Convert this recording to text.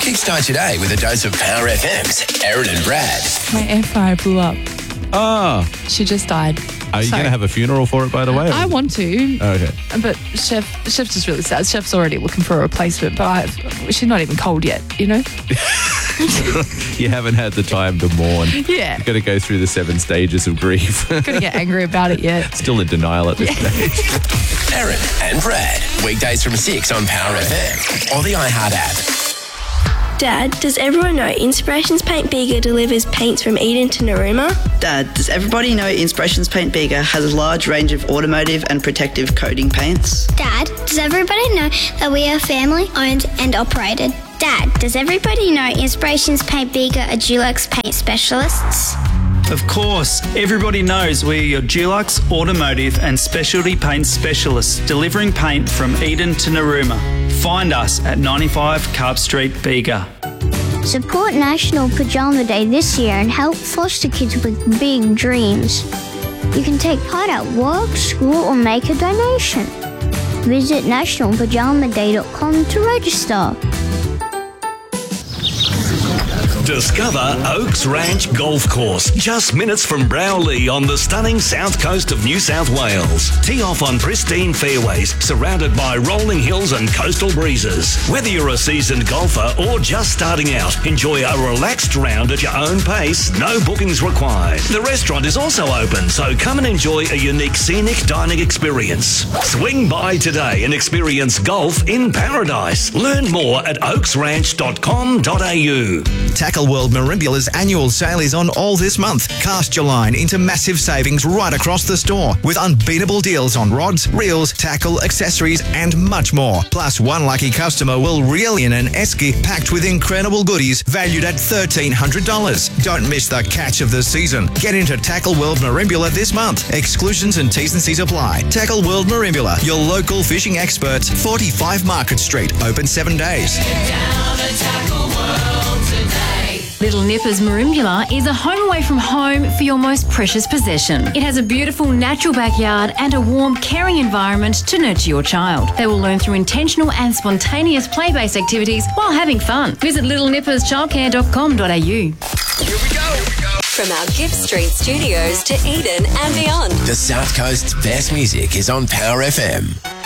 Kickstart your day with a dose of Power FM's Erin and Brad. My air fryer blew up. Oh. She just died. Are you going to have a funeral for it, by the way? I want to. Okay. But Chef's just really sad. Chef's already looking for a replacement, but she's not even cold yet, you know? You haven't had the time to mourn. Yeah. You've got to go through the 7 stages of grief. Gonna get angry about it yet. Still in denial at this stage. Erin and Brad. Weekdays from 6 on Power FM or the iHeart app. Dad, does everyone know Inspirations Paint Bega delivers paints from Eden to Narooma? Dad, does everybody know Inspirations Paint Bega has a large range of automotive and protective coating paints? Dad, does everybody know that we are family owned and operated? Dad, does everybody know Inspirations Paint Bega are Dulux paint specialists? Of course, everybody knows we are your Dulux automotive and specialty paint specialists, delivering paint from Eden to Narooma. Find us at 95 Carp Street, Bega. Support National Pajama Day this year and help foster kids with big dreams. You can take part at work, school, or make a donation. Visit nationalpajamaday.com to register. Discover Oaks Ranch Golf Course, just minutes from Browley on the stunning south coast of New South Wales. Tee off on pristine fairways, surrounded by rolling hills and coastal breezes. Whether you're a seasoned golfer or just starting out, enjoy a relaxed round at your own pace, no bookings required. The restaurant is also open, so come and enjoy a unique scenic dining experience. Swing by today and experience golf in paradise. Learn more at oaksranch.com.au. Tackle World Marimbula's annual sale is on all this month. Cast your line into massive savings right across the store with unbeatable deals on rods, reels, tackle, accessories and much more. Plus, one lucky customer will reel in an esky packed with incredible goodies valued at $1,300. Don't miss the catch of the season. Get into Tackle World Marimbula this month. Exclusions and T's and C's apply. Tackle World Marimbula, your local fishing experts, 45 Market Street, open 7 days. Little Nippers Marimbula is a home away from home for your most precious possession. It has a beautiful natural backyard and a warm, caring environment to nurture your child. They will learn through intentional and spontaneous play-based activities while having fun. Visit littlenipperschildcare.com.au. Here we go. From our Gibbs Street studios to Eden and beyond. The South Coast's best music is on Power FM.